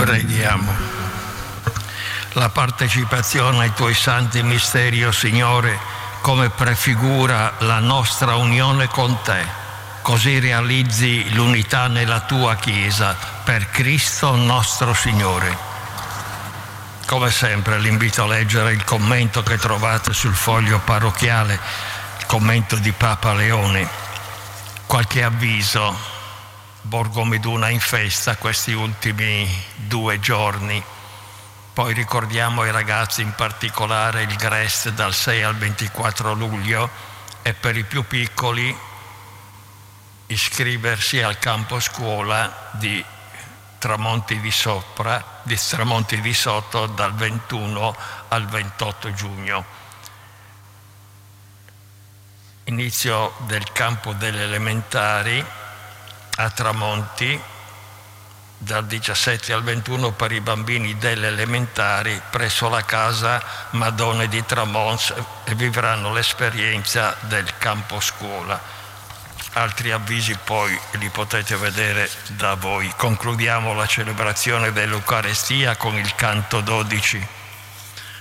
Preghiamo. La partecipazione ai tuoi santi misteri, o Signore, come prefigura la nostra unione con te, così realizzi l'unità nella tua Chiesa, per Cristo nostro Signore. Come sempre l'invito a leggere il commento che trovate sul foglio parrocchiale, il commento di Papa Leone. Qualche avviso: Borgo Meduna in festa questi ultimi 2 giorni. Poi ricordiamo ai ragazzi in particolare il GREST dal 6 al 24 luglio e per i più piccoli iscriversi al campo scuola di Tramonti di Sotto dal 21 al 28 giugno. Inizio del campo delle elementari a Tramonti dal 17 al 21 per i bambini delle elementari presso la casa Madone di Tramons, e vivranno l'esperienza del campo scuola. Altri avvisi poi li potete vedere da voi. Concludiamo la celebrazione dell'Eucarestia con il canto 12.